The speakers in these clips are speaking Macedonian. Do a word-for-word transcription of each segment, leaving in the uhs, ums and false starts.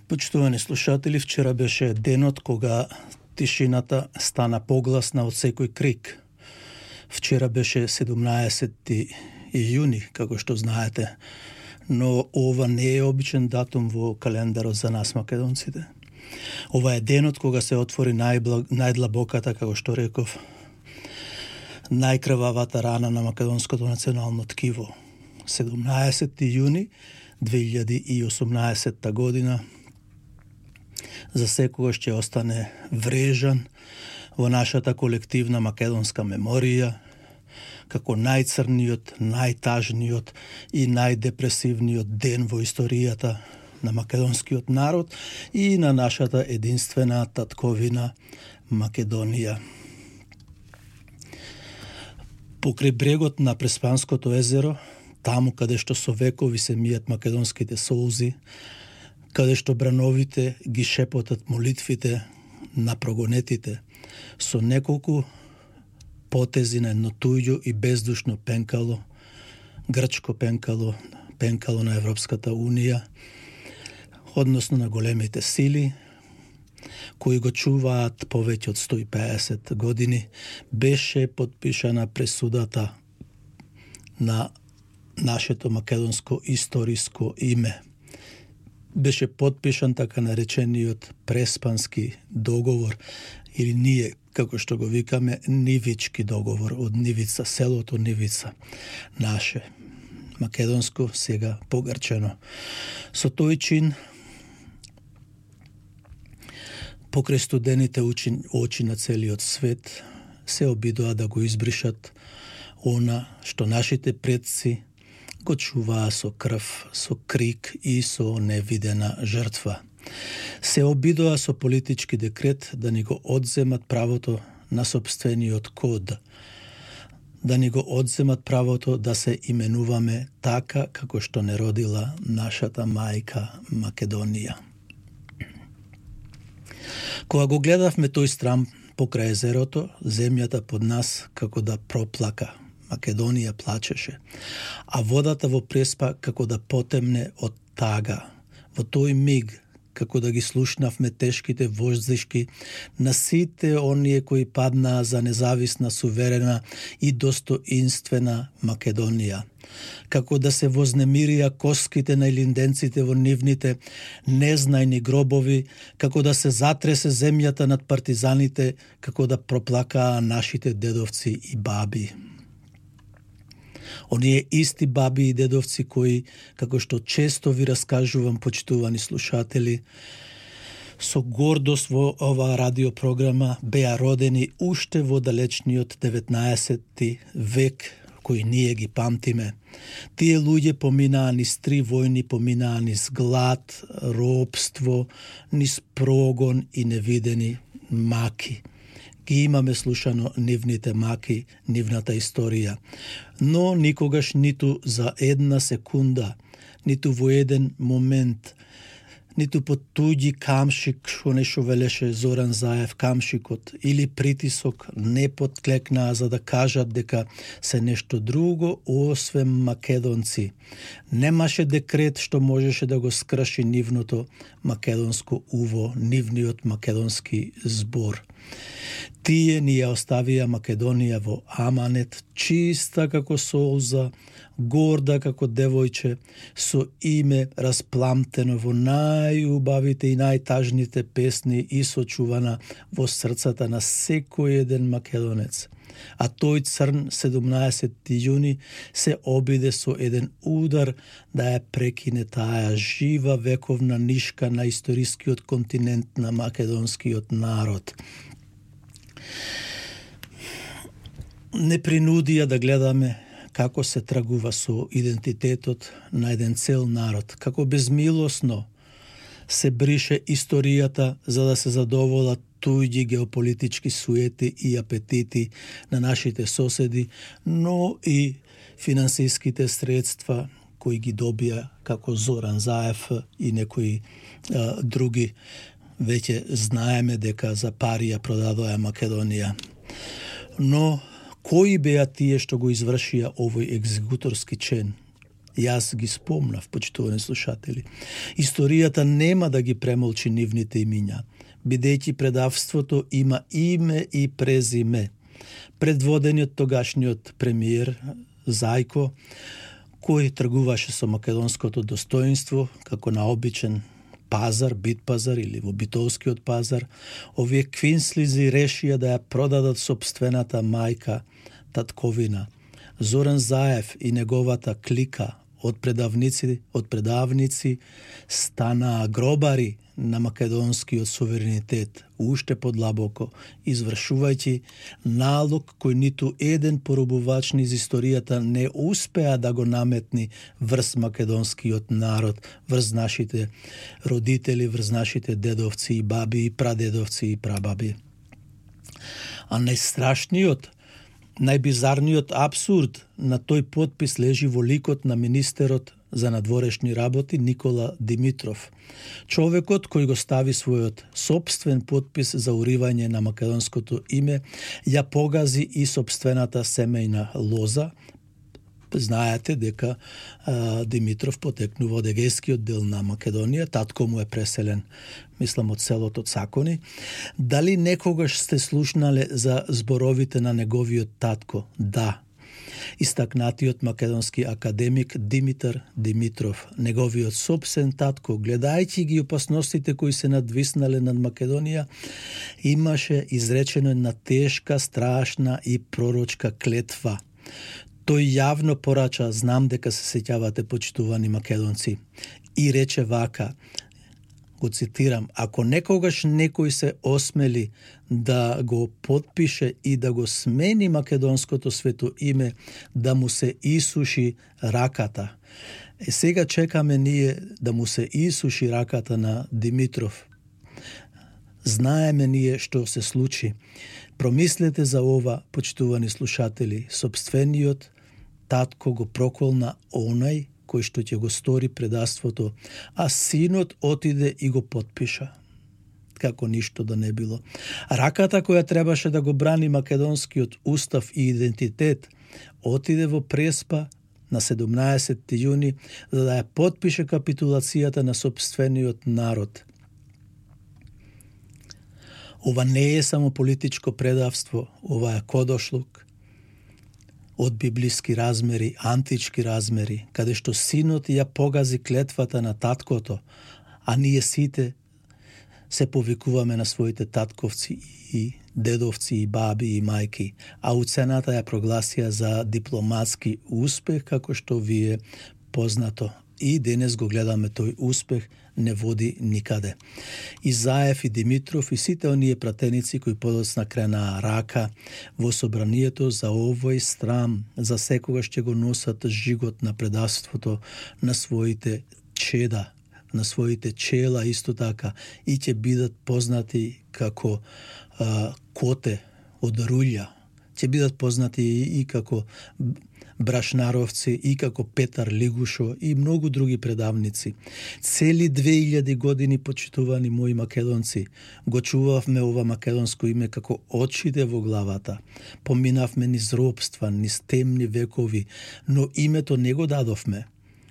Почитувани слушатели, вчера беше денот кога тишината стана погласна од секој крик. Вчера беше седумнаесети јуни, како што знаете, но ова не е обичен датум во календарот за нас македонците. Ова е денот кога се отвори најблаг, најдлабоката, како што реков, најкрвавата рана на македонското национално ткиво. седумнаесети јуни две илјади и осумнаесетта година за секогаш ќе остане врежан во нашата колективна македонска меморија како најцрниот, најтажниот и најдепресивниот ден во историјата на македонскиот народ и на нашата единствена татковина Македонија. Покрај брегот на Преспанското езеро, таму каде што со векови се мијат македонските солзи, каде што брановите ги шепотат молитвите на прогонетите, со неколку потези на едно туѓо и бездушно пенкало, грчко пенкало, пенкало на Европската Унија, односно на големите сили, кои го чуваат повеќе од сто и педесет години, беше подпишана пресудата на нашето македонско историско име. Беше подпишан така наречениот Преспански договор, или ние, како што го викаме, Нивички договор, од Нивица, селото Нивица, наше, македонско, сега погрчено. Со тој чин, покрај студените очи, очи на целиот свет, се обидоа да го избришат она што нашите предци го чуваа со крв, со крик и со невидена жртва. Се обидоа со политички декрет да ни го одземат правото на собствениот код, да ни го одземат правото да се именуваме така како што не родила нашата мајка Македонија. Кога го гледавме тој страм покрај езерото, земјата под нас како да проплака. Македонија плачеше, а водата во Преспа како да потемне од тага. Во тој миг, како да ги слушнавме тешките воздишки на сите оние кои паднаа за независна, суверена и достоинствена Македонија. Како да се вознемирија коските на илинденците во нивните незнајни гробови, како да се затресе земјата над партизаните, како да проплакаа нашите дедовци и баби. Оние исти баби и дедовци кои, како што често ви раскажувам, почитувани слушатели, со гордост во оваа радиопрограма беа родени уште во далечниот деветнаесети век, кои ние ги памтиме. Тие луѓе поминаа низ три војни, поминаа низ глад, робство, низ прогон и невидени маки. Ги имаме слушано нивните маки, нивната историја, но никогаш ниту за една секунда, ниту во еден момент, ниту под туѓи камшик, што нешто велеше Зоран Заев, камшикот, или притисок, не подклекнаа за да кажат дека се нешто друго, освен македонци. Немаше декрет што можеше да го скрши нивното македонско уво, нивниот македонски збор. Тие ни ја оставија Македонија во аманет, чиста како солза, горда како девојче, со име распламтено во најубавите и најтажните песни и сочувана во срцата на секој еден македонец. А тој црн седумнаесети јуни се обиде со еден удар да ја прекине таа жива вековна нишка на историскиот континент на македонскиот народ. Не принудија да гледаме како се тргува со идентитетот на еден цел народ, како безмилосно се брише историјата за да се задоволат туѓи геополитички суети и апетити на нашите соседи, но и финансиските средства кои ги добија како Зоран Заев и некои а, други. Веќе знаеме дека за пари ја продадоа Македонија. Но кои беа тие што го извршија овој екзекуторски чин? Јас ги спомнав, почитувани слушатели. Историјата нема да ги премолчи нивните имиња, бидејќи предавството има име и презиме. Предводениот тогашниот премиер Зајко, кој тргуваше со македонското достоинство, како на обичен пазар, бит пазар или во битовскиот пазар, овие квинслизи решија да ја продадат собствената мајка, татковина. Зоран Заев и неговата клика од предавници, од предавници станаа гробари на македонскиот суверенитет, уште подлабоко, извршувајќи налог кој ниту еден поробувач низ историјата не успеа да го наметни врз македонскиот народ, врз нашите родители, врз нашите дедовци и баби и прадедовци и прабаби. А најстрашниот, најбизарниот абсурд на тој потпис лежи во ликот на министерот за надворешни работи Никола Димитров, човекот кој го стави својот собствен потпис за уривање на македонското име, ја погази и собствената семејна лоза. Знаете дека а, Димитров потекнува од егејскиот дел на Македонија, татко му е преселен, мислам, од селото Цакони. Дали некогаш сте слушнале за зборовите на неговиот татко? Да. Истакнатиот македонски академик Димитар Димитров, неговиот собствен татко, гледајќи ги опасностите кои се надвиснале над Македонија, имаше изречено една тешка, страшна и пророчка клетва. Тој јавно порача, знам дека се сеќавате, почитувани македонци, и рече вака, го цитирам: ако некогаш некој се осмели да го подпише и да го смени македонското свето име, да му се исуши раката. Е, сега чекаме ние да му се исуши раката на Димитров. Знаеме ние што се случи. Промислете за ова, почитувани слушатели. Собствениот татко го проколна онај кој што ќе го стори предавството, а синот отиде и го потпиша. Како ништо да не било. Раката која требаше да го брани македонскиот устав и идентитет, отиде во Преспа на седумнаесетти јуни за да ја потпише капитулацијата на собствениот народ. Ова не е само политичко предавство, ова е кодошлук од библиски размери, антички размери, каде што синот ја погази клетвата на таткото, а ние сите се повикуваме на своите татковци и дедовци и баби и мајки, а уцената ја прогласија за дипломатски успех, како што ви е познато. И денес го гледаме тој успех, не води никаде. И Заев и Димитров и сите оние пратеници кои подоцна кренаа рака во собранието за овој срам, за секогаш ќе го носат жигот на предавството на своите чеда, на своите чела исто така, и ќе бидат познати како а, коте од рулја, ќе бидат познати и, и како Брашнаровци, и како Петар Лигушо и многу други предавници. Цели две илјади години, почитувани мои македонци, го чувавме ова македонско име како очите во главата. Поминавме низ робства, низ темни векови, но името не го дадовме.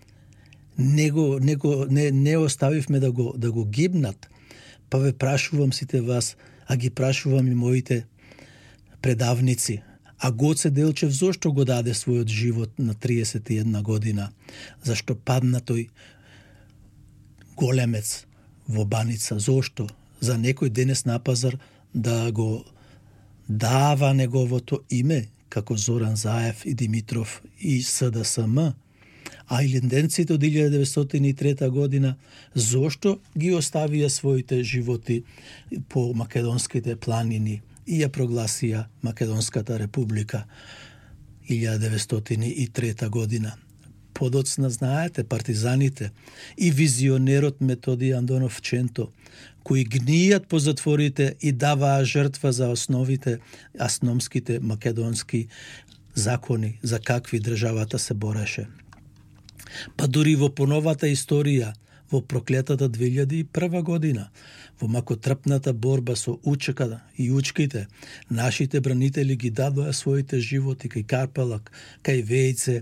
Не, го, не, го, не, не оставивме да го, да го гибнат. Па ве прашувам сите вас, а ги прашувам и моите предавници. А Гоце Делчев зошто го даде својот живот на триесет и една година? Зашто падна тој големец во баница? Зошто? За некој денес на пазар да го дава неговото име, како Зоран Заев и Димитров и С Д С М? А илинденците од илјада деветстотини и трета година, зошто ги оставија своите животи по македонските планини и ја прогласија Македонската република илјада деветстотини и трета година? Подоцна, знаете, партизаните и визионерот Методи Андонов Ченто, кои гнијат по затворите и даваа жртва за основите, асномските македонски закони, за какви државата се бореше. Па дури во поновата историја, во проклетата две илјади и прва година, во макотрпната борба со учека и учките, нашите бранители ги дадоа своите животи кај Карпалак, кај Вејце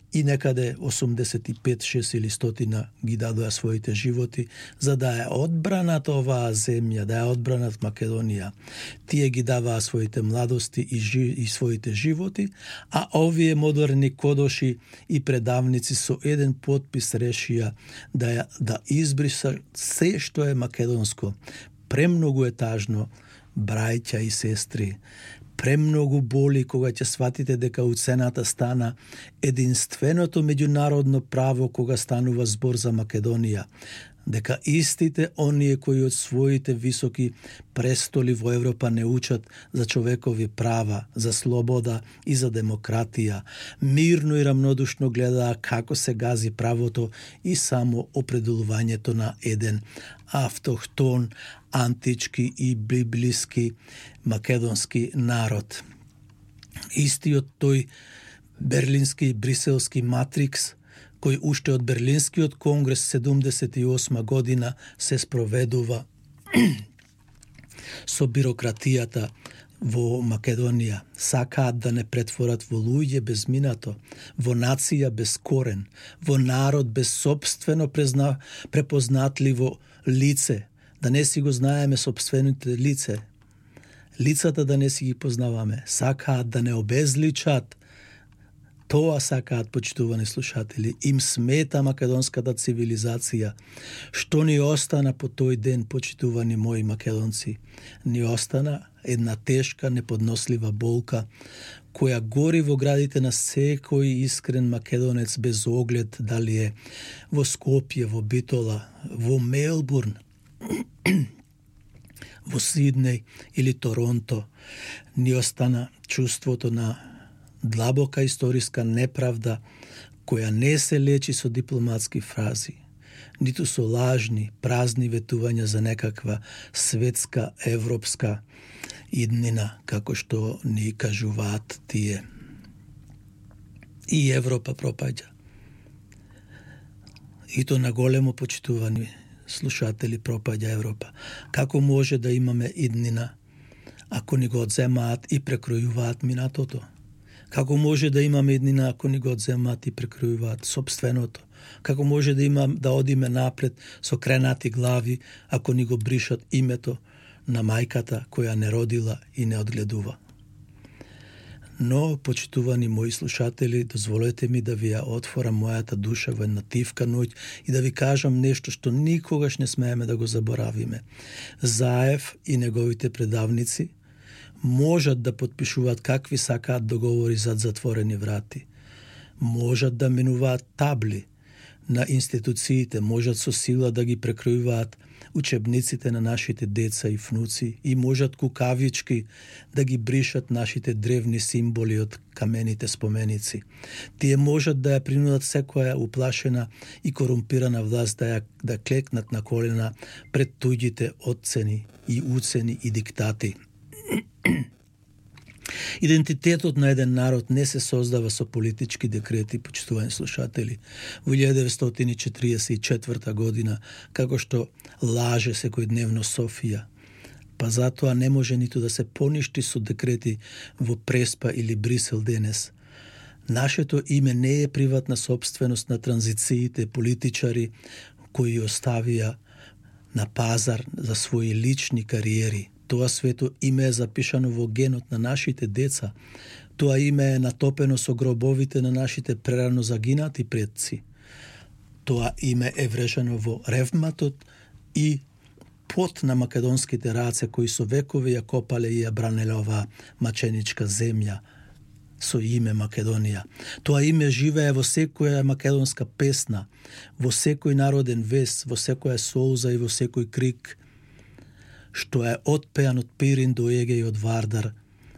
и некаде осумдесет и пет, шест или стотина ги дадоа своите животи за да ја одбранат оваа земја, да ја одбранат Македонија. Тие ги даваа своите младости и, жи, и своите животи, а овие модерни кодоши и предавници со еден потпис решија да ја да избриса се што е македонско. Премногу е тажно, браќа и сестри. Премногу боли кога ќе сватите дека уцената стана единственото меѓународно право кога станува збор за Македонија. Дека истите оние кои од своите високи престоли во Европа не учат за човекови права, за слобода и за демократија, мирно и рамнодушно гледаа како се гази правото и само определувањето на еден автохтон, антички и библиски македонски народ. Истиот тој берлински и бриселски матрикс кој уште од Берлинскиот конгрес седумдесет и осма година се спроведува со бирократијата во Македонија. Сакаат да не претворат во луѓе без минато, во нација без корен, во народ без собствено презна, препознатливо лице, да не си го знаеме собствените лице, лицата да не си ги познаваме. Сакаат да не обезличат. Тоа сакаат, почитувани слушатели. Им смета македонската цивилизација. Што ни остана по тој ден, почитувани мои македонци? Ни остана една тешка, неподнослива болка, која гори во градите на секој искрен македонец без оглед дали е во Скопје, во Битола, во Мелбурн, во Сиднеј или Торонто. Ни остана чувството на длабока историска неправда која не се лечи со дипломатски фрази, ниту со лажни, празни ветувања за некаква светска, европска иднина, како што ни кажуваат тие. И Европа пропаѓа. И то на големо, почитувани слушатели, пропаѓа Европа. Како може да имаме иднина ако ни го одземаат и прекројуваат минатото? Како може да имаме иднина ако ни го одземаат и прекројуваат собственото? Како може да имам да одиме напред со кренати глави ако ни го бришат името на мајката која не родила и не одгледува? Но, почитувани мои слушатели, дозволете ми да ви ја отворам мојата душа во една тивка ноќ и да ви кажам нешто што никогаш не смееме да го заборавиме. Заев и неговите предавници можат да подпишуваат какви сакаат договори зад затворени врати. Можат да менуваат табли на институциите, можат со сила да ги прекројуваат учебниците на нашите деца и внуци и можат кукавички да ги бришат нашите древни символи од камените споменици. Тие можат да ја принудат секоја уплашена и корумпирана власт да ја да клекнат на колена пред туѓите оцени и уцени и диктати. Идентитетот на еден народ не се создава со политички декрети, почитувани слушатели. Во илјада деветстотини четиридесет и четврта година, како што лаже секојдневно Софија, па затоа не може ниту да се поништи со декрети во Преспа или Брисел денес. Нашето име не е приватна собственост на транзициите политичари кои оставија на пазар за своји лични кариери. Тоа свето име е запишано во генот на нашите деца. Тоа име е натопено со гробовите на нашите прерано загинати предци. Тоа име е врежано во ревматот и пот на македонските раце кои со векови ја копале и ја бранеле оваа маченичка земја со име Македонија. Тоа име живее во секоја македонска песна, во секој народен вес, во секоја соуза и во секој крик, што е отпеан од Пирин до Еге и од Вардар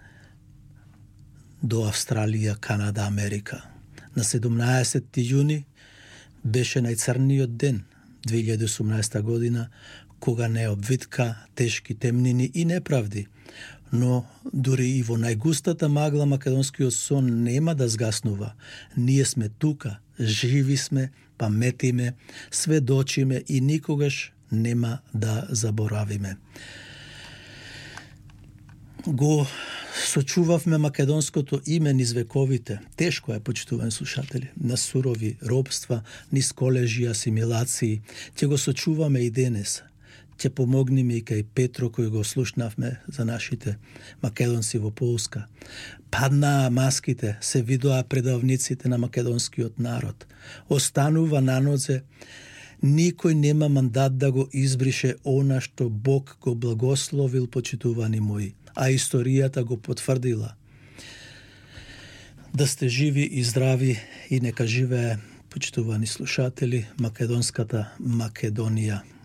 до Австралија, Канада, Америка. На седумнаесети јуни беше најцрниот ден, две илјади и осумнаесета година, кога не обвитка тешки темнини и неправди. Но дури и во најгустата магла македонскиот сон нема да згаснува. Ние сме тука, живи сме, паметиме, сведочиме и никогаш нема да заборавиме. го сочувавме македонското име низ вековите. Тешко е, почитувани слушатели, на сурови робства, низ колежи, асимилации. Ќе го сочуваме и денес. Ќе помогнеме и кај Петро, кој го слушнавме за нашите македонци во Полска. Паднаа маските, се видоа предавниците на македонскиот народ. Останува на нозе, никој нема мандат да го избрише она што Бог го благословил, почитувани мои, а историјата го потврдила. Да сте живи и здрави и нека живее, почитувани слушатели, македонската Македонија.